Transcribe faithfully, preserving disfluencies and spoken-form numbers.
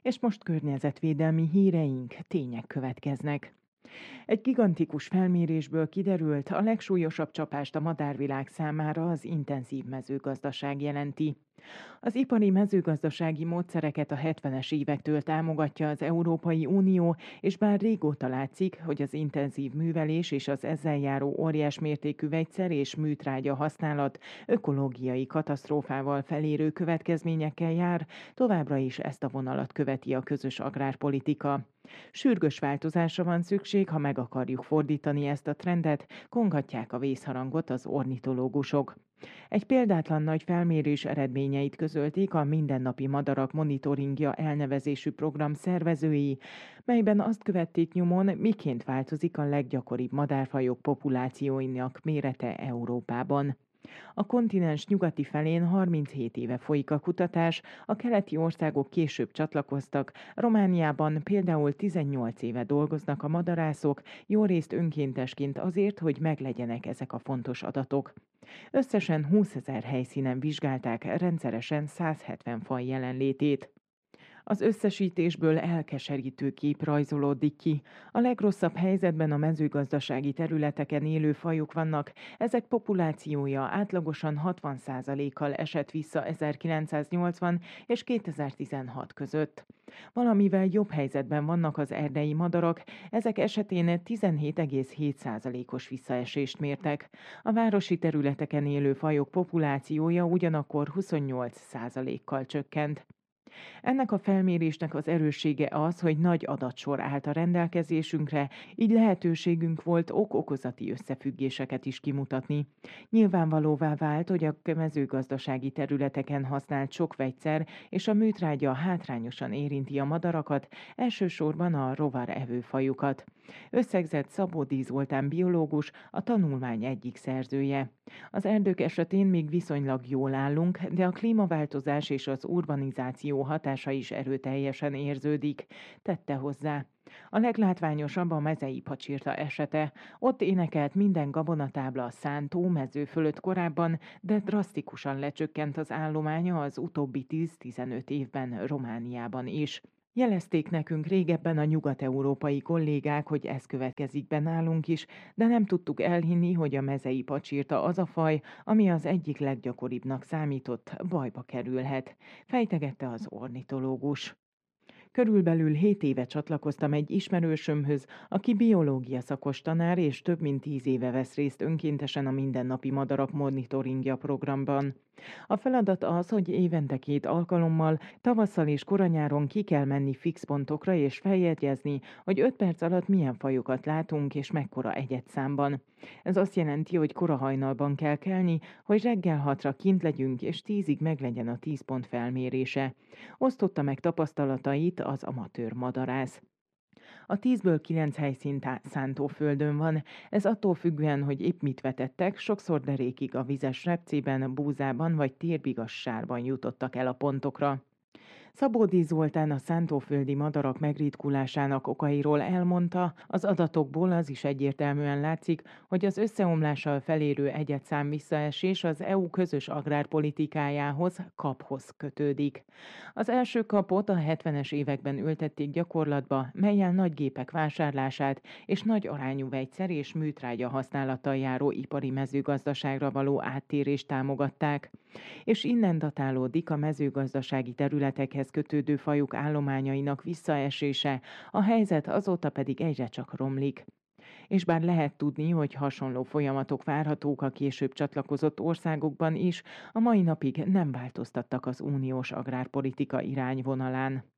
És most környezetvédelmi híreink, tények következnek. Egy gigantikus felmérésből kiderült, a legsúlyosabb csapást a madárvilág számára az intenzív mezőgazdaság jelenti. Az ipari mezőgazdasági módszereket a hetvenes évektől támogatja az Európai Unió, és bár régóta látszik, hogy az intenzív művelés és az ezzel járó óriás mértékű vegyszer és műtrágya használat ökológiai katasztrófával felérő következményekkel jár, továbbra is ezt a vonalat követi a közös agrárpolitika. Sürgős változásra van szükség, ha meg akarjuk fordítani ezt a trendet, kongatják a vészharangot az ornitológusok. Egy példátlan nagy felmérés eredményeit közölték a Mindennapi Madarak Monitoringja elnevezésű program szervezői, melyben azt követték nyomon, miként változik a leggyakoribb madárfajok populációinak mérete Európában. A kontinens nyugati felén harminchét éve folyik a kutatás, a keleti országok később csatlakoztak, Romániában például tizennyolc éve dolgoznak a madarászok, jórészt önkéntesként azért, hogy meglegyenek ezek a fontos adatok. Összesen húszezer helyszínen vizsgálták rendszeresen száz hetven faj jelenlétét. Az összesítésből elkeserítő kép rajzolódik ki. A legrosszabb helyzetben a mezőgazdasági területeken élő fajok vannak, ezek populációja átlagosan hatvan százalékkal esett vissza ezerkilencszáznyolcvan és kétezer-tizenhat között. Valamivel jobb helyzetben vannak az erdei madarak, ezek esetén tizenhét egész hét százalékos visszaesést mértek. A városi területeken élő fajok populációja ugyanakkor huszonnyolc százalékkal csökkent. Ennek a felmérésnek az erőssége az, hogy nagy adatsor állt a rendelkezésünkre, így lehetőségünk volt ok-okozati összefüggéseket is kimutatni. Nyilvánvalóvá vált, hogy a mezőgazdasági területeken használt sok vegyszer és a műtrágya hátrányosan érinti a madarakat, elsősorban a rovarevő fajukat. Összegzett Szabódi Zoltán biológus, a tanulmány egyik szerzője. Az erdők esetén még viszonylag jól állunk, de a klímaváltozás és az urbanizáció hatása is erőteljesen érződik, tette hozzá. A leglátványosabb a mezei pacsirta esete. Ott énekelt minden gabonatábla a szántó mező fölött korábban, de drasztikusan lecsökkent az állománya az utóbbi tíz-tizenöt évben Romániában is. Jelezték nekünk régebben a nyugat-európai kollégák, hogy ez következik be nálunk is, de nem tudtuk elhinni, hogy a mezei pacsirta az a faj, ami az egyik leggyakoribbnak számított, bajba kerülhet, fejtegette az ornitológus. Körülbelül hét éve csatlakoztam egy ismerősömhöz, aki biológia szakos tanár, és több mint tíz éve vesz részt önkéntesen a Mindennapi Madarak Monitoringja programban. A feladat az, hogy évente két alkalommal, tavasszal és koranyáron ki kell menni fix pontokra és feljegyezni, hogy öt perc alatt milyen fajokat látunk és mekkora egyedszámban. Ez azt jelenti, hogy kora hajnalban kell kelni, hogy reggel hatra kint legyünk és tízig meglegyen a tíz pont felmérése. Osztotta meg tapasztalatait az amatőr madarász. A tízből kilenc helyszín tá- szántóföldön van, ez attól függően, hogy épp mit vetettek, sokszor derékig a vizes repcében, búzában vagy térbigas sárban jutottak el a pontokra. Szabódi Zoltán a szántóföldi madarak megritkulásának okairól elmondta, az adatokból az is egyértelműen látszik, hogy az összeomlással felérő egyedszám visszaesés az é u közös agrárpolitikájához, kaphoz kötődik. Az első kapot a hetvenes években ültették gyakorlatba, mellyel nagy gépek vásárlását és nagy arányú vegyszer és műtrágya használattal járó ipari mezőgazdaságra való áttérést támogatták. És innen datálódik a mezőgazdasági területekhez kötődő fajok állományainak visszaesése, a helyzet azóta pedig egyre csak romlik. És bár lehet tudni, hogy hasonló folyamatok várhatók a később csatlakozott országokban is, a mai napig nem változtattak az uniós agrárpolitika irányvonalán.